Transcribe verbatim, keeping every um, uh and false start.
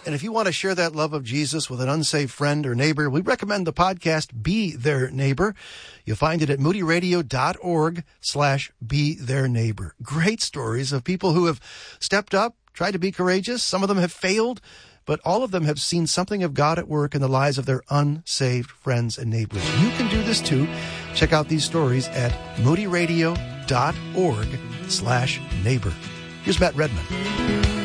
And if you want to share that love of Jesus with an unsaved friend or neighbor, we recommend the podcast Be Their Neighbor. You'll find it at moodyradio.org slash Be Their Neighbor. Great stories of people who have stepped up, tried to be courageous. Some of them have failed, but all of them have seen something of God at work in the lives of their unsaved friends and neighbors. You can do this too. Check out these stories at moodyradio.org slash neighbor. Here's Matt Redman.